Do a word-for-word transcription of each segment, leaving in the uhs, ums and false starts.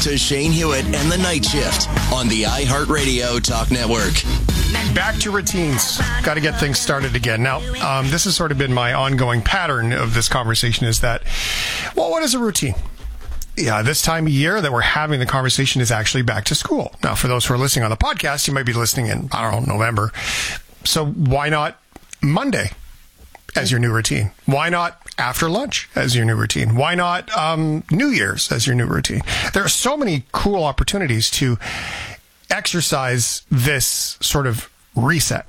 to Shane Hewitt and the Night Shift on the iHeartRadio Talk Network. Back to routines. Got to get things started again. Now, um, this has sort of been my ongoing pattern of this conversation is that, well, what is a routine? Yeah, this time of year that we're having the conversation is actually back to school. Now, for those who are listening on the podcast, you might be listening in, I don't know, November. So why not Monday as your new routine? Why not after lunch as your new routine? Why not um, New Year's as your new routine? There are so many cool opportunities to exercise this sort of reset.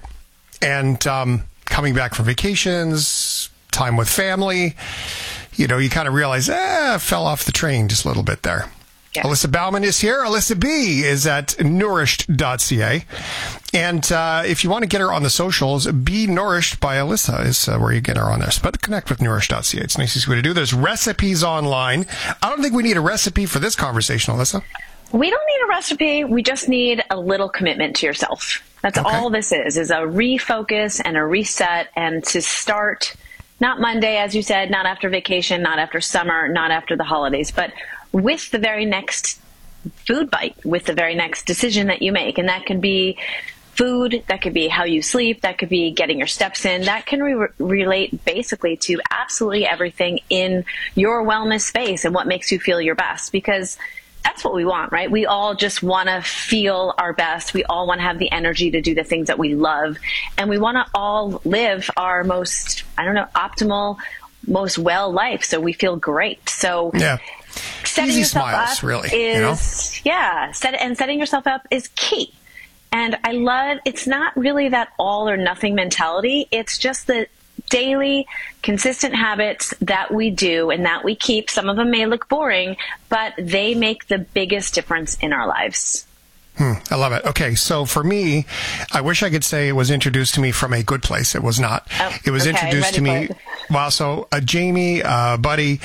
And um, coming back from vacations, time with family, you know, you kind of realize, eh, I fell off the train just a little bit there. Yeah. Alyssa Bauman is here. Alyssa B is at nourished dot c a. And uh, if you want to get her on the socials, Be Nourished by Alyssa is uh, where you get her on there. But connect with nourished dot c a. It's the nicest way to do. There's recipes online. I don't think we need a recipe for this conversation, Alyssa. We don't need a recipe. We just need a little commitment to yourself. That's okay. All this is, is a refocus and a reset, and to start not Monday, as you said, not after vacation, not after summer, not after the holidays, but with the very next food bite, with the very next decision that you make. And that could be food, that could be how you sleep, that could be getting your steps in. That can re- relate basically to absolutely everything in your wellness space and what makes you feel your best, because that's what we want, right? We all just want to feel our best. We all want to have the energy to do the things that we love. And we want to all live our most, I don't know, optimal, most well life. So we feel great. So yeah. setting Easy yourself smiles, up really, is, you know? yeah, set, and setting yourself up is key. And I love, it's not really that all or nothing mentality. It's just the daily, consistent habits that we do and that we keep. Some of them may look boring, but they make the biggest difference in our lives. Hmm, I love it. Okay, so for me, I wish I could say it was introduced to me from a good place. It was not. Oh, it was okay, introduced to me. Well, so uh, Jamie, uh, buddy,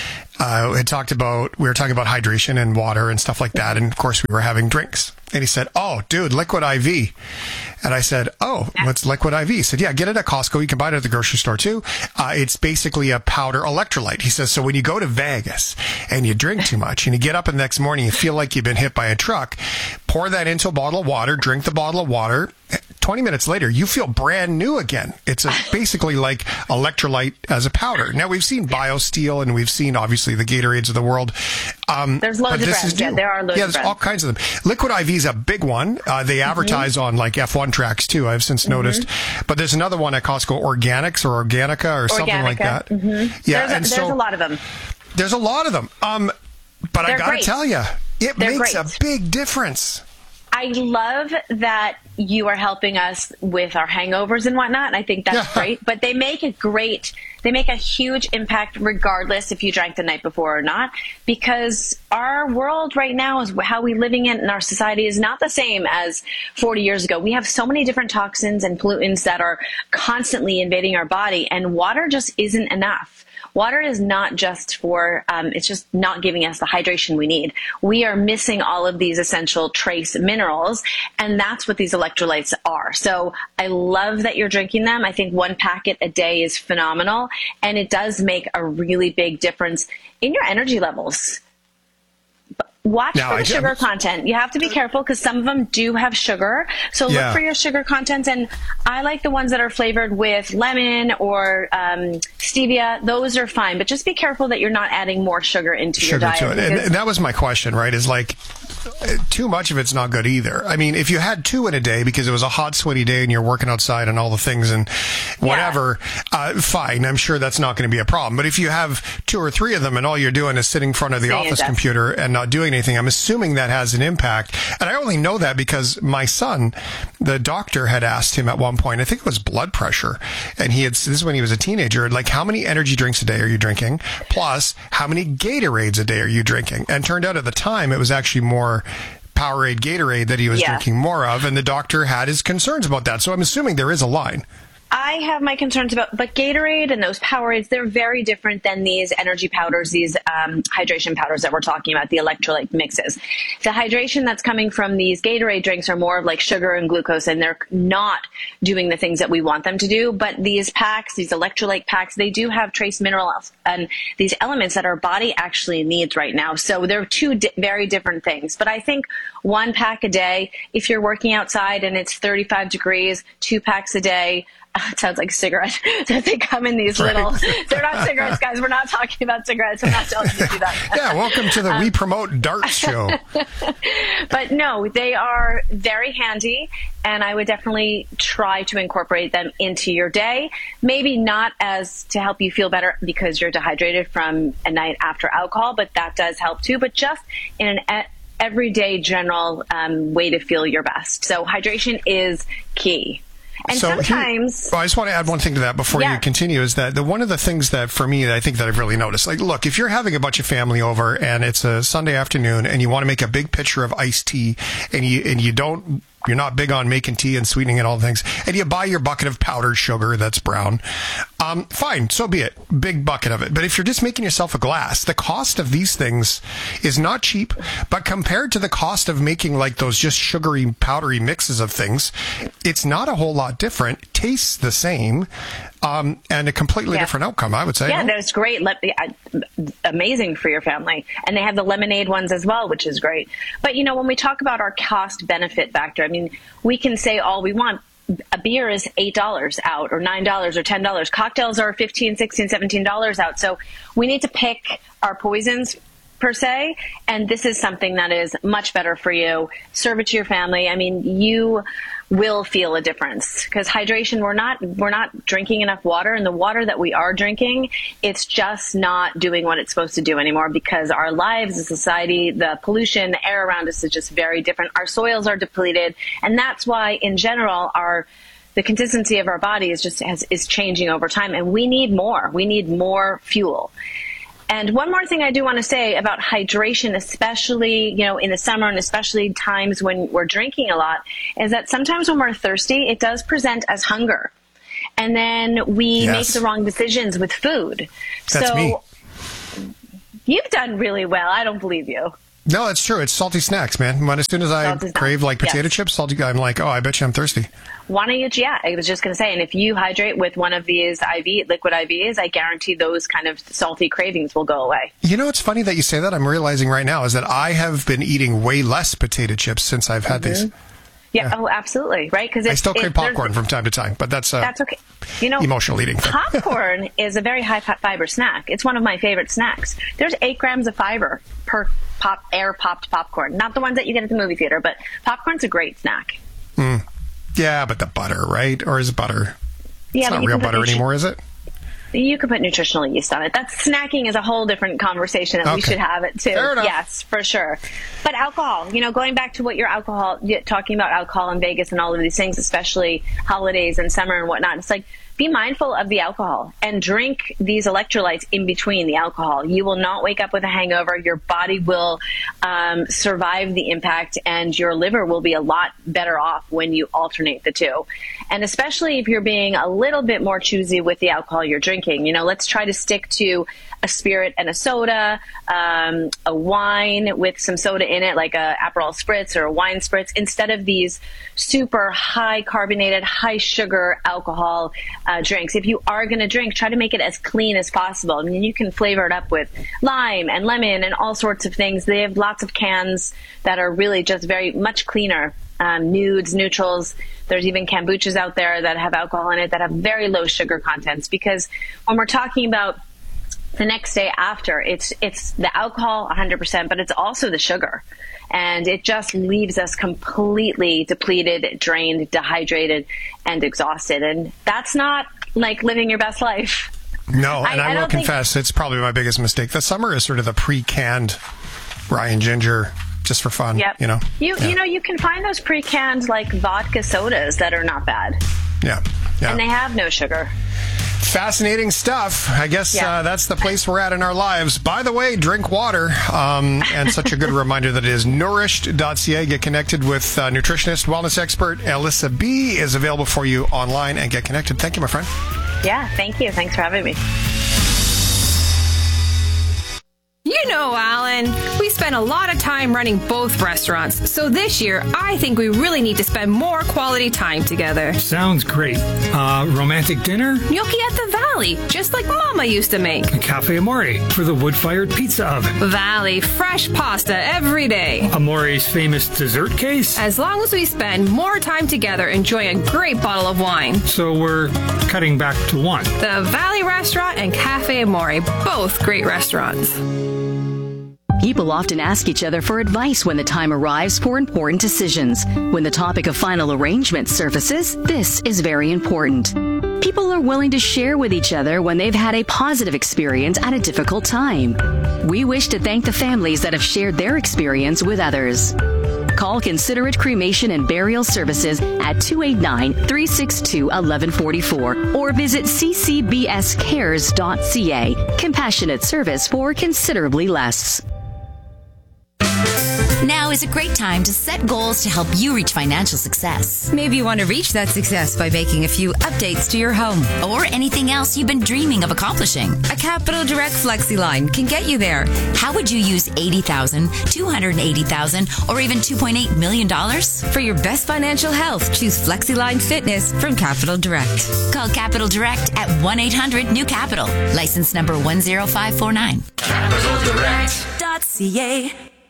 uh, had talked about, we were talking about hydration and water and stuff like that. And of course, we were having drinks. And he said, oh, dude, Liquid I V. And I said, oh, what's Liquid I V? He said, yeah, get it at Costco. You can buy it at the grocery store too. Uh, it's basically a powder electrolyte. He says, so when you go to Vegas and you drink too much and you get up the next morning, you feel like you've been hit by a truck, pour that into a bottle of water, drink the bottle of water. twenty minutes later, you feel brand new again. It's a, basically like electrolyte as a powder. Now, we've seen BioSteel and we've seen, obviously, the Gatorades of the world. Um, there's loads of brands. Yeah, there are loads yeah, of there's brands. all kinds of them. Liquid I V is a big one. Uh, they advertise mm-hmm. on like F one tracks too, I've since mm-hmm. noticed. But there's another one at Costco, Organics or Organica or Organica. something like that. Mm-hmm. Yeah, there's, a, and there's so, a lot of them. There's a lot of them. Um, but They're I got to tell you, it They're makes great. a big difference. I love that you are helping us with our hangovers and whatnot. And I think that's yeah. great. But they make a great, they make a huge impact regardless if you drank the night before or not, because our world right now is how we living in, and our society is not the same as forty years ago. We have so many different toxins and pollutants that are constantly invading our body, and water just isn't enough. Water is not just for, um, it's just not giving us the hydration we need. We are missing all of these essential trace minerals, and that's what these electrolytes are. So I love that you're drinking them. I think one packet a day is phenomenal, and it does make a really big difference in your energy levels. Watch now, for the I, sugar I, content. You have to be careful because some of them do have sugar. So yeah. look for your sugar content. And I like the ones that are flavored with lemon or um, stevia. Those are fine. But just be careful that you're not adding more sugar into sugar your diet. To it. And, and that was my question, right? Is like, too much of it's not good either. I mean, if you had two in a day because it was a hot, sweaty day and you're working outside and all the things and whatever, yeah. uh, fine. I'm sure that's not going to be a problem. But if you have two or three of them and all you're doing is sitting in front of the Same office computer and not doing anything, I'm assuming that has an impact. And I only know that because my son, the doctor had asked him at one point, I think it was blood pressure. And he had, this is when he was a teenager, like, how many energy drinks a day are you drinking? Plus, how many Gatorades a day are you drinking? And turned out at the time, it was actually more Powerade, Gatorade that he was yeah. drinking more of, and the doctor had his concerns about that. So I'm assuming there is a line. I have my concerns about, but Gatorade and those Powerades, they're very different than these energy powders, these um, hydration powders that we're talking about, the electrolyte mixes. The hydration that's coming from these Gatorade drinks are more of like sugar and glucose, and they're not doing the things that we want them to do. But these packs, these electrolyte packs, they do have trace minerals and these elements that our body actually needs right now. So they're two di- very different things. But I think one pack a day, if you're working outside and it's thirty-five degrees, two packs a day. It sounds like a cigarette. They come in these little, right. They're not cigarettes, guys. We're not talking about cigarettes. I'm not telling you to do that. Yeah, welcome to the um, We Promote Darts show. But no, they are very handy, and I would definitely try to incorporate them into your day. Maybe not as to help you feel better because you're dehydrated from a night after alcohol, but that does help too. But just in an everyday general um, way to feel your best. So hydration is key. And so sometimes, here, well, I just want to add one thing to that before yeah. you continue, is that the one of the things that for me, I think that I've really noticed, like, look, if you're having a bunch of family over and it's a Sunday afternoon and you want to make a big pitcher of iced tea and you, and you don't, you're not big on making tea and sweetening and all things, and you buy your bucket of powdered sugar that's brown, um, fine, so be it. Big bucket of it. But if you're just making yourself a glass, the cost of these things is not cheap, but compared to the cost of making like those just sugary, powdery mixes of things, it's not a whole lot different. Tastes the same, um, and a completely yeah. different outcome, I would say. Yeah, no? that's great. Le- amazing for your family. And they have the lemonade ones as well, which is great. But, you know, when we talk about our cost-benefit factor, I mean, we can say all we want. A beer is eight dollars out, or nine dollars, or ten dollars. Cocktails are fifteen dollars, sixteen dollars, seventeen dollars out. So we need to pick our poisons, per se, and this is something that is much better for you. Serve it to your family. I mean, you will feel a difference because hydration, we're not we're not drinking enough water, and the water that we are drinking, it's just not doing what it's supposed to do anymore because our lives, the society, the pollution, the air around us is just very different. Our soils are depleted, and that's why in general our the consistency of our body is just has, is changing over time, and we need more. We need more fuel. And one more thing I do want to say about hydration, especially, you know, in the summer and especially times when we're drinking a lot, is that sometimes when we're thirsty, it does present as hunger. And then we yes. make the wrong decisions with food. That's so me. You've done really well. I don't believe you. No, it's true. It's salty snacks, man. When as soon as I salty crave snacks. like potato yes. chips, salty, I'm like, oh, I bet you I'm thirsty. Why don't you? Yeah, I was just going to say, and if you hydrate with one of these I V liquid I Vs, I guarantee those kind of salty cravings will go away. You know, it's funny that you say that. I'm realizing right now is that I have been eating way less potato chips since I've had mm-hmm. these. Yeah, yeah. Oh, absolutely. Right. Because I still crave popcorn from time to time, but that's uh, that's okay. You know, emotional eating. Popcorn is a very high fiber snack. It's one of my favorite snacks. There's eight grams of fiber per pop air popped popcorn. Not the ones that you get at the movie theater, but popcorn's a great snack. Mm. Yeah, but the butter, right? Or is it butter? Yeah, it's not real butter nutri- anymore, is it? You could put nutritional yeast on it. That's snacking is a whole different conversation that okay. we should have it too. Fair enough. Yes, for sure. But alcohol, you know, going back to what your alcohol, talking about alcohol in Vegas and all of these things, especially holidays and summer and whatnot, it's like, be mindful of the alcohol and drink these electrolytes in between the alcohol. You will not wake up with a hangover. Your body will um, survive the impact, and your liver will be a lot better off when you alternate the two. And especially if you're being a little bit more choosy with the alcohol you're drinking. You know, let's try to stick to a spirit and a soda, um, a wine with some soda in it, like a Aperol Spritz or a wine spritz, instead of these super high carbonated, high sugar alcohol uh, drinks. If you are going to drink, try to make it as clean as possible. I mean, you can flavor it up with lime and lemon and all sorts of things. They have lots of cans that are really just very much cleaner. Um, nudes, neutrals. There's even kombuchas out there that have alcohol in it that have very low sugar contents, because when we're talking about the next day after, it's it's the alcohol one hundred percent, but it's also the sugar. And it just leaves us completely depleted, drained, dehydrated, and exhausted. And that's not like living your best life. No, and I, I, I will confess, think... it's probably my biggest mistake. The summer is sort of the pre-canned Ryan Ginger, just for fun. Yep. You know, you yeah. you know, you can find those pre-canned like vodka sodas that are not bad. Yeah, yeah. And they have no sugar. Fascinating stuff. I guess Yeah. uh, that's the place we're at in our lives. By the way, drink water. Um, and such a good reminder that it is nourished dot c a. Get connected with uh, nutritionist, wellness expert Alyssa B. is available for you online, and get connected. Thank you, my friend. Yeah, thank you. Thanks for having me. You know, Alan, we spend a lot of time running both restaurants, so this year I think we really need to spend more quality time together. Sounds great. Uh, romantic dinner? Gnocchi at the Valley, just like Mama used to make. A Cafe Amore for the wood-fired pizza oven. Valley, fresh pasta every day. Amore's famous dessert case? As long as we spend more time together enjoying a great bottle of wine. So we're cutting back to one. The Valley Restaurant and Cafe Amore, both great restaurants. People often ask each other for advice when the time arrives for important decisions. When the topic of final arrangement surfaces, this is very important. People are willing to share with each other when they've had a positive experience at a difficult time. We wish to thank the families that have shared their experience with others. Call Considerate Cremation and Burial Services at two eight nine, three six two, one one four four or visit c c b s cares dot c a. Compassionate service for considerably less. Now is a great time to set goals to help you reach financial success. Maybe you want to reach that success by making a few updates to your home. Or anything else you've been dreaming of accomplishing. A Capital Direct Flexi line can get you there. How would you use eighty thousand dollars, two hundred eighty thousand dollars, or even two point eight million dollars? For your best financial health, choose FlexiLine Fitness from Capital Direct. Call Capital Direct at one eight hundred new capital. License number one zero five four nine. capital direct dot c a.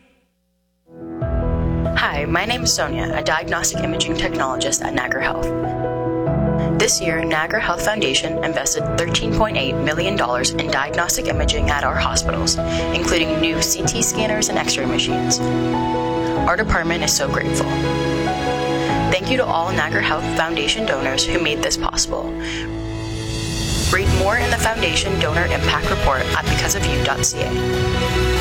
Hi, my name is Sonia, a diagnostic imaging technologist at Niagara Health. This year, Niagara Health Foundation invested thirteen point eight million dollars in diagnostic imaging at our hospitals, including new C T scanners and X-ray machines. Our department is so grateful. Thank you to all Niagara Health Foundation donors who made this possible. Read more in the Foundation Donor Impact Report at because of you dot c a.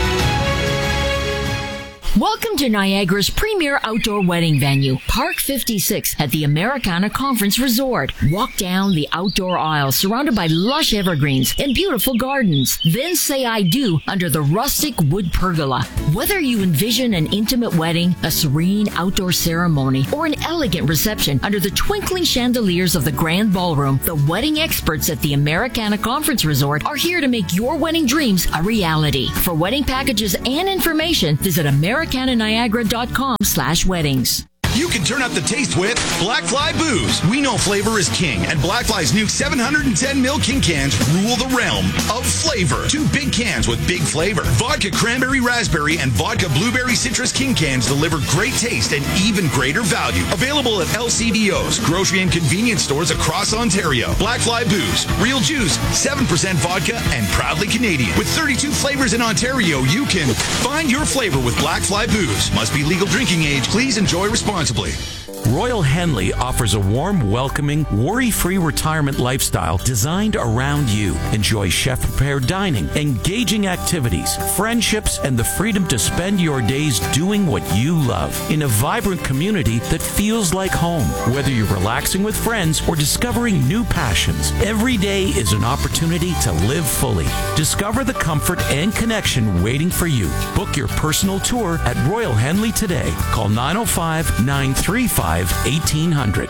Welcome to Niagara's premier outdoor wedding venue, Park fifty-six at the Americana Conference Resort. Walk down the outdoor aisle surrounded by lush evergreens and beautiful gardens. Then say I do under the rustic wood pergola. Whether you envision an intimate wedding, a serene outdoor ceremony, or an elegant reception under the twinkling chandeliers of the grand ballroom, the wedding experts at the Americana Conference Resort are here to make your wedding dreams a reality. For wedding packages and information, visit Americana Niagara dot com slash weddings. You can turn up the taste with Blackfly Booze. We know flavor is king, and Blackfly's new seven hundred ten milliliter king cans rule the realm of flavor. Two big cans with big flavor. Vodka Cranberry Raspberry and Vodka Blueberry Citrus king cans deliver great taste and even greater value. Available at L C B Os, grocery and convenience stores across Ontario. Blackfly Booze. Real juice, seven percent vodka, and proudly Canadian. With thirty-two flavors in Ontario, you can find your flavor with Blackfly Booze. Must be legal drinking age. Please enjoy responsibly. Royal Henley offers a warm, welcoming, worry-free retirement lifestyle designed around you. Enjoy chef-prepared dining, engaging activities, friendships, and the freedom to spend your days doing what you love in a vibrant community that feels like home. Whether you're relaxing with friends or discovering new passions, every day is an opportunity to live fully. Discover the comfort and connection waiting for you. Book your personal tour at Royal Henley today. Call nine oh five, nine three five, eighteen hundred.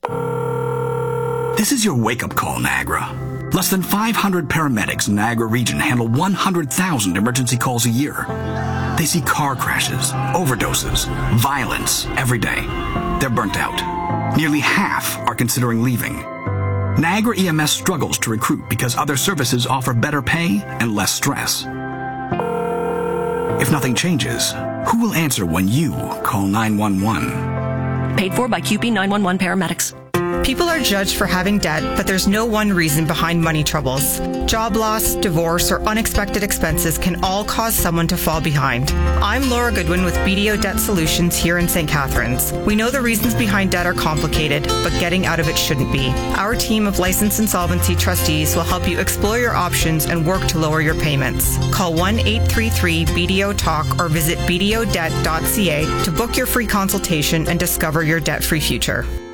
This is your wake-up call, Niagara. Less than five hundred paramedics in the Niagara region handle one hundred thousand emergency calls a year. They see car crashes, overdoses, violence every day. They're burnt out. Nearly half are considering leaving. Niagara E M S struggles to recruit because other services offer better pay and less stress. If nothing changes, who will answer when you call nine one one? Paid for by Q P nine one one paramedics. People are judged for having debt, but there's no one reason behind money troubles. Job loss, divorce, or unexpected expenses can all cause someone to fall behind. I'm Laura Goodwin with B D O Debt Solutions here in Saint Catharines. We know the reasons behind debt are complicated, but getting out of it shouldn't be. Our team of licensed insolvency trustees will help you explore your options and work to lower your payments. Call one eight three three B D O talk or visit b d o debt dot c a to book your free consultation and discover your debt-free future.